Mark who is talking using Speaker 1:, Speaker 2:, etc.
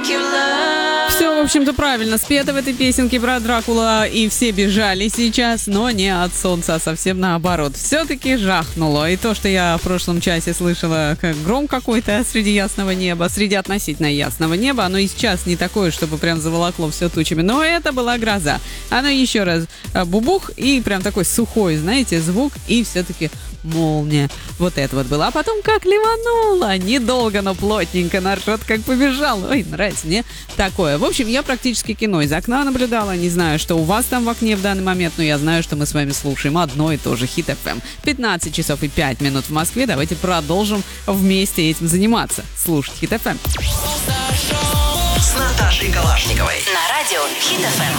Speaker 1: Все, в общем-то, правильно спето в этой песенке про Дракула, и все бежали сейчас, но не от солнца, а совсем наоборот. Все-таки жахнуло. И то, что я в прошлом часе слышала, как гром какой-то среди ясного неба, среди относительно ясного неба, оно и сейчас не такое, чтобы прям заволокло все тучами, но это была гроза. Оно еще раз бубух, и прям такой сухой, знаете, звук, и все-таки молния. Вот это вот было. А потом как ливануло. Недолго, но плотненько. Народ как побежал. Ой, нравится мне такое. В общем, я практически кино из окна наблюдала. Не знаю, что у вас там в окне в данный момент, но я знаю, что мы с вами слушаем одно и то же. Хит FM. 15 часов и 5 минут в Москве. Давайте продолжим вместе этим заниматься. Слушать Хит FM.
Speaker 2: С Наташей Калашниковой.
Speaker 3: На радио Хит FM.